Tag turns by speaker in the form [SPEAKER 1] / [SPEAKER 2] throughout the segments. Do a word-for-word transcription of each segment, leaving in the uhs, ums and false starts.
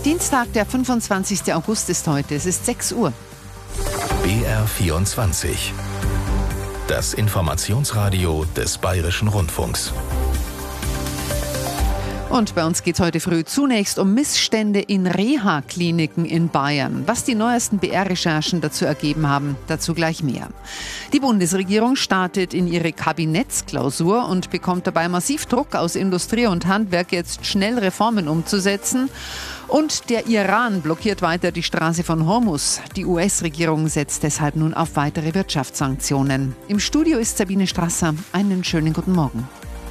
[SPEAKER 1] Dienstag, der fünfundzwanzigster August ist heute. Es ist sechs Uhr.
[SPEAKER 2] B R vierundzwanzig. Das Informationsradio des Bayerischen Rundfunks.
[SPEAKER 1] Und bei uns geht es heute früh zunächst um Missstände in Reha-Kliniken in Bayern. Was die neuesten B R-Recherchen dazu ergeben haben, dazu gleich mehr. Die Bundesregierung startet in ihre Kabinettsklausur und bekommt dabei massiv Druck aus Industrie und Handwerk, jetzt schnell Reformen umzusetzen. Und der Iran blockiert weiter die Straße von Hormuz. Die U S-Regierung setzt deshalb nun auf weitere Wirtschaftssanktionen. Im Studio ist Sabine Strasser. Einen schönen guten Morgen.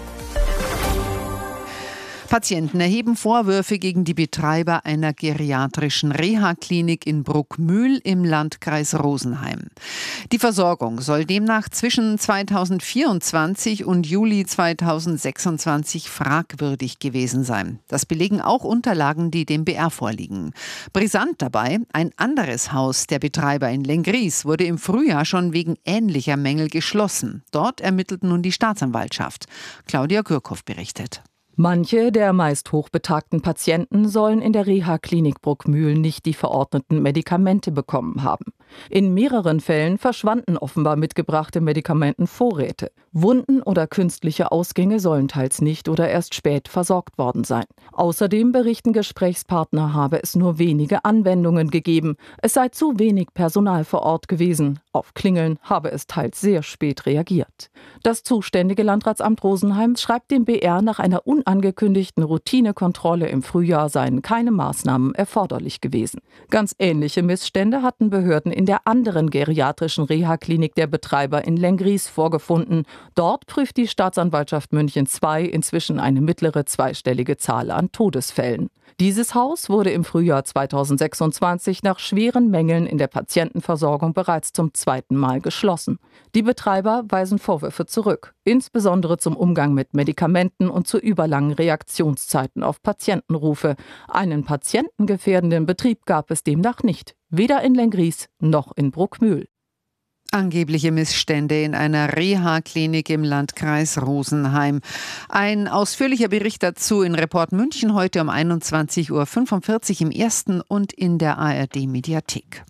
[SPEAKER 1] Patienten erheben Vorwürfe gegen die Betreiber einer geriatrischen Reha-Klinik in Bruckmühl im Landkreis Rosenheim. Die Versorgung soll demnach zwischen zweitausendvierundzwanzig und Juli zweitausendsechsundzwanzig fragwürdig gewesen sein. Das belegen auch Unterlagen, die dem B R vorliegen. Brisant dabei, ein anderes Haus der Betreiber in Lenggries wurde im Frühjahr schon wegen ähnlicher Mängel geschlossen. Dort ermittelt nun die Staatsanwaltschaft. Claudia Gürkow berichtet.
[SPEAKER 3] Manche der meist hochbetagten Patienten sollen in der Reha-Klinik Bruckmühl nicht die verordneten Medikamente bekommen haben. In mehreren Fällen verschwanden offenbar mitgebrachte Medikamentenvorräte. Wunden oder künstliche Ausgänge sollen teils nicht oder erst spät versorgt worden sein. Außerdem berichten Gesprächspartner, habe es nur wenige Anwendungen gegeben. Es sei zu wenig Personal vor Ort gewesen. Auf Klingeln habe es teils sehr spät reagiert. Das zuständige Landratsamt Rosenheim schreibt dem B R, nach einer unangekündigten Routinekontrolle im Frühjahr seien keine Maßnahmen erforderlich gewesen. Ganz ähnliche Missstände hatten Behörden in der anderen geriatrischen Reha-Klinik der Betreiber in Lenggries vorgefunden. Dort prüft die Staatsanwaltschaft München zwei inzwischen eine mittlere zweistellige Zahl an Todesfällen. Dieses Haus wurde im Frühjahr zweitausendsechsundzwanzig nach schweren Mängeln in der Patientenversorgung bereits zum zweiten Mal geschlossen. Die Betreiber weisen Vorwürfe zurück, insbesondere zum Umgang mit Medikamenten und zu überlangen Reaktionszeiten auf Patientenrufe. Einen patientengefährdenden Betrieb gab es demnach nicht, weder in Lenggries noch in Bruckmühl.
[SPEAKER 1] Angebliche Missstände in einer Reha-Klinik im Landkreis Rosenheim. Ein ausführlicher Bericht dazu in Report München heute um einundzwanzig Uhr fünfundvierzig im Ersten und in der A R D-Mediathek.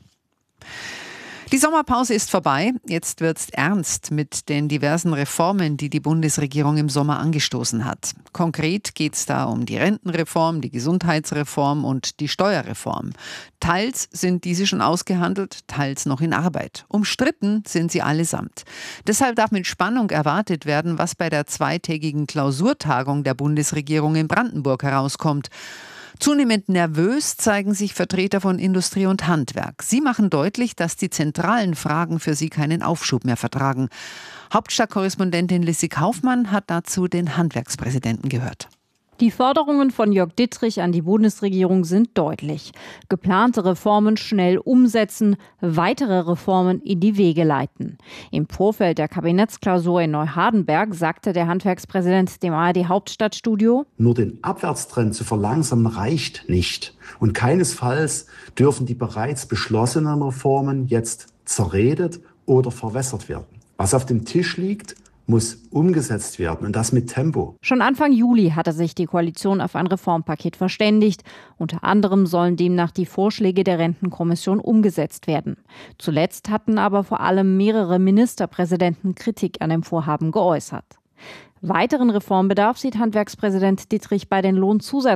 [SPEAKER 1] Die Sommerpause ist vorbei. Jetzt wird's ernst mit den diversen Reformen, die die Bundesregierung im Sommer angestoßen hat. Konkret geht's da um die Rentenreform, die Gesundheitsreform und die Steuerreform. Teils sind diese schon ausgehandelt, teils noch in Arbeit. Umstritten sind sie allesamt. Deshalb darf mit Spannung erwartet werden, was bei der zweitägigen Klausurtagung der Bundesregierung in Brandenburg herauskommt. Zunehmend nervös zeigen sich Vertreter von Industrie und Handwerk. Sie machen deutlich, dass die zentralen Fragen für sie keinen Aufschub mehr vertragen. Hauptstadtkorrespondentin Lissy Kaufmann hat dazu den Handwerkspräsidenten gehört.
[SPEAKER 4] Die Forderungen von Jörg Dittrich an die Bundesregierung sind deutlich. Geplante Reformen schnell umsetzen, weitere Reformen in die Wege leiten. Im Vorfeld der Kabinettsklausur in Neuhardenberg sagte der Handwerkspräsident dem A R D-Hauptstadtstudio:
[SPEAKER 5] Nur den Abwärtstrend zu verlangsamen reicht nicht. Und keinesfalls dürfen die bereits beschlossenen Reformen jetzt zerredet oder verwässert werden. Was auf dem Tisch liegt, muss umgesetzt werden, und das mit Tempo.
[SPEAKER 4] Schon Anfang Juli hatte sich die Koalition auf ein Reformpaket verständigt. Unter anderem sollen demnach die Vorschläge der Rentenkommission umgesetzt werden. Zuletzt hatten aber vor allem mehrere Ministerpräsidenten Kritik an dem Vorhaben geäußert. Weiteren Reformbedarf sieht Handwerkspräsident Dittrich bei den Lohnzusatz